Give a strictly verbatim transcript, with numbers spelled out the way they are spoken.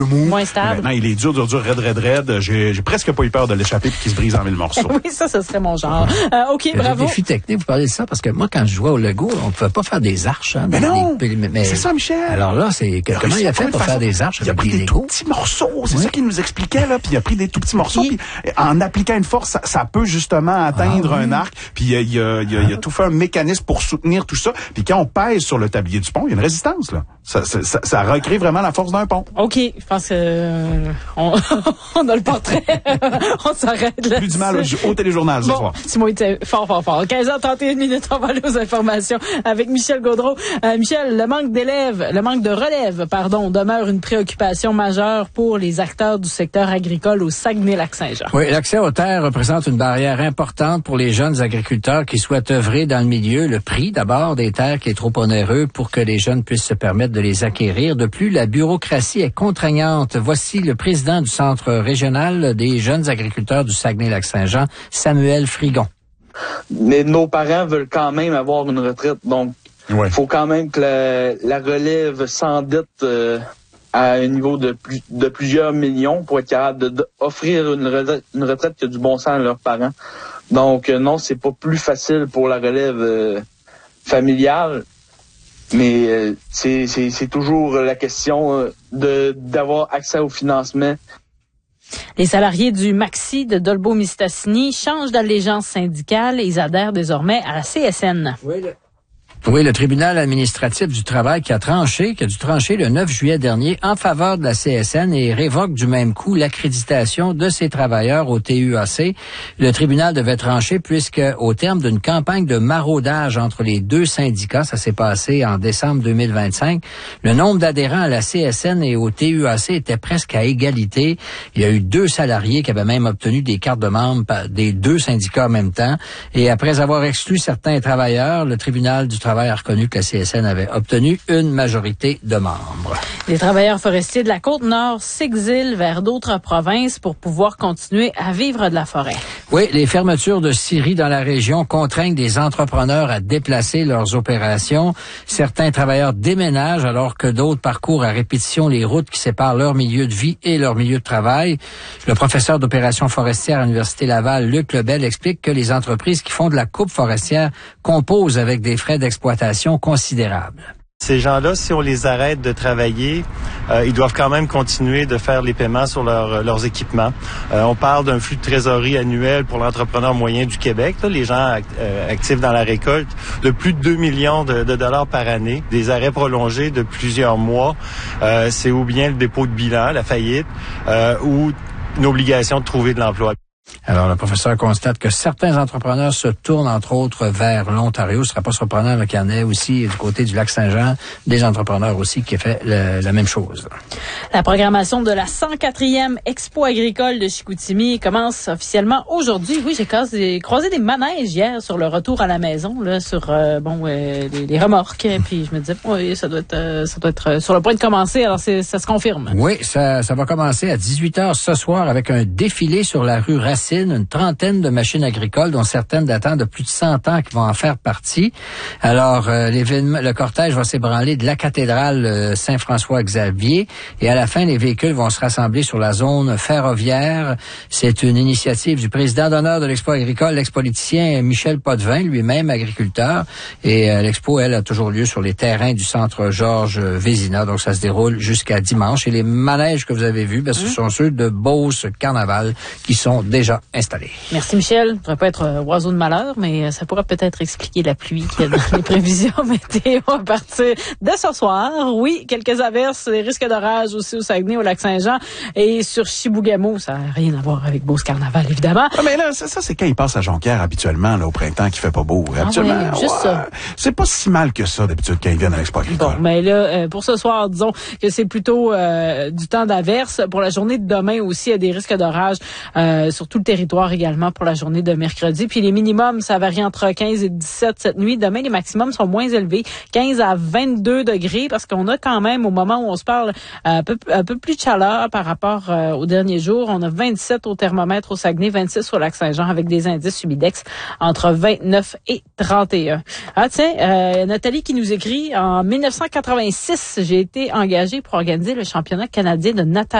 mou. Moins stable. Maintenant, il est dur, dur, dur, raide, raide, raide. J'ai, j'ai presque pas eu peur de l'échapper puis qu'il se brise en mille morceaux. Oui, ça, ce serait mon genre. Euh, OK, le bravo. défi technique, vous parlez de ça, parce que moi, quand je jouais au Lego, on ne pouvait pas faire des arches. Hein, mais non! Les, mais, c'est ça, Michel. Alors là, c'est que, comment il a fait pour faire des arches il a avec pris des des tout Legos? petits morceaux. C'est oui. ça qu'il nous expliquait, là. Puis il a pris des tout petits morceaux. Puis, puis en appliquant une force, ça, ça peut justement atteindre ah, oui. un arc. Puis il a, il a, il a, il a tout fait un mécanisme pour soutenir tout ça. Puis quand on pèse sur le tablier du pont, il y a une résistance, là. Ça, ça, ça, ça recrée vraiment la force d'un pont. OK, je pense que euh, on, on a le portrait. On s'arrête là. Plus du mal au, au téléjournal ce bon, soir. Simon était fort, fort, fort. quinze heures trente et une minutes, on va aller aux informations avec Michel Gaudreault. Euh, Michel, le manque d'élèves, le manque de relève, pardon, demeure une préoccupation majeure pour les acteurs du secteur agricole au Saguenay-Lac-Saint-Jean. Oui, l'accès aux terres représente une barrière importante pour les jeunes agriculteurs qui souhaitent œuvrer dans le milieu. Le prix, d'abord, des terres qui est trop onéreux pour que les jeunes puissent se permettre de les acquérir. De plus, la bureaucratie est contraignante. Voici le président du Centre régional des jeunes agriculteurs du Saguenay-Lac-Saint-Jean, Samuel Frigon. Mais nos parents veulent quand même avoir une retraite, donc il ouais. faut quand même que la, la relève s'endette euh, à un niveau de, plus, de plusieurs millions pour être capable d'offrir une retraite, une retraite qui a du bon sens à leurs parents. Donc euh, non, c'est pas plus facile pour la relève euh, familiale. Mais euh, c'est, c'est, c'est toujours la question euh, de d'avoir accès au financement. Les salariés du Maxi de Dolbeau-Mistassini changent d'allégeance syndicale et ils adhèrent désormais à la C S N. Oui, le... Oui, le tribunal administratif du travail qui a tranché, qui a dû trancher le neuf juillet dernier en faveur de la C S N et révoque du même coup l'accréditation de ses travailleurs au T U A C. Le tribunal devait trancher puisque, au terme d'une campagne de maraudage entre les deux syndicats, ça s'est passé en décembre deux mille vingt-cinq, le nombre d'adhérents à la C S N et au T U A C était presque à égalité. Il y a eu deux salariés qui avaient même obtenu des cartes de membres des deux syndicats en même temps. Et après avoir exclu certains travailleurs, le tribunal du travail a reconnu que la C S N avait obtenu une majorité de membres. Les travailleurs forestiers de la Côte-Nord s'exilent vers d'autres provinces pour pouvoir continuer à vivre de la forêt. Oui, les fermetures de scieries dans la région contraignent des entrepreneurs à déplacer leurs opérations. Certains travailleurs déménagent alors que d'autres parcourent à répétition les routes qui séparent leur milieu de vie et leur milieu de travail. Le professeur d'opérations forestières à l'Université Laval, Luc Lebel, explique que les entreprises qui font de la coupe forestière composent avec des frais d'exploitation considérable. Ces gens-là, si on les arrête de travailler, euh, ils doivent quand même continuer de faire les paiements sur leur, leurs équipements. Euh, on parle d'un flux de trésorerie annuel pour l'entrepreneur moyen du Québec, là, les gens euh, actifs dans la récolte, de plus de deux millions de, de dollars par année. Des arrêts prolongés de plusieurs mois, euh, c'est ou bien le dépôt de bilan, la faillite, euh, ou une obligation de trouver de l'emploi. Alors, le professeur constate que certains entrepreneurs se tournent, entre autres, vers l'Ontario. Ce ne sera pas surprenant qu'il y en ait aussi du côté du Lac-Saint-Jean, des entrepreneurs aussi qui ont fait le, la même chose. La programmation de la cent quatrième Expo agricole de Chicoutimi commence officiellement aujourd'hui. Oui, j'ai croisé, croisé des manèges hier sur le retour à la maison, là, sur euh, bon euh, les, les remorques. Puis je me disais, oui, ça doit être, euh, ça doit être sur le point de commencer. Alors, c'est, ça se confirme. Oui, ça, ça va commencer à dix-huit heures ce soir avec un défilé sur la rue Racine. Une trentaine de machines agricoles, dont certaines datant de plus de cent ans, qui vont en faire partie. Alors, euh, l'événement, le cortège va s'ébranler de la cathédrale euh, Saint-François-Xavier et à la fin, les véhicules vont se rassembler sur la zone ferroviaire. C'est une initiative du président d'honneur de l'Expo agricole, l'ex-politicien Michel Potvin, lui-même agriculteur. Et euh, l'expo, elle, a toujours lieu sur les terrains du centre Georges Vézina. Donc, ça se déroule jusqu'à dimanche. Et les manèges que vous avez vus, ben, ce sont ceux de Beauce Carnaval qui sont déjà installé. Merci Michel. Je ne voudrais pas être euh, oiseau de malheur, mais ça pourrait peut-être expliquer la pluie qu'il y a dans les prévisions météo à partir de ce soir. Oui, quelques averses, des risques d'orage aussi au Saguenay, au Lac-Saint-Jean et sur Chibougamau. Ça n'a rien à voir avec Beauce Carnaval, évidemment. Ah, mais là, ça, ça c'est quand il passe à Jonquière habituellement, là, au printemps, qu'il fait pas beau. Ah habituellement, oui, juste ouais, ça. C'est pas si mal que ça, d'habitude, quand ils viennent à l'Expo agricole. Bon, mais là, euh, pour ce soir, disons que c'est plutôt euh, du temps d'averse. Pour la journée de demain aussi, il y a des risques d'orage, euh, surtout le territoire également pour la journée de mercredi. Puis les minimums, ça varie entre quinze et dix-sept cette nuit. Demain, les maximums sont moins élevés, quinze à vingt-deux degrés, parce qu'on a quand même, au moment où on se parle, un peu, un peu plus de chaleur par rapport euh, aux derniers jours. On a vingt-sept au thermomètre au Saguenay, vingt-six au Lac-Saint-Jean, avec des indices humidex entre vingt-neuf et trente et un. Ah tiens, euh, Nathalie qui nous écrit, en mille neuf cent quatre-vingt-six, j'ai été engagée pour organiser le championnat canadien de natation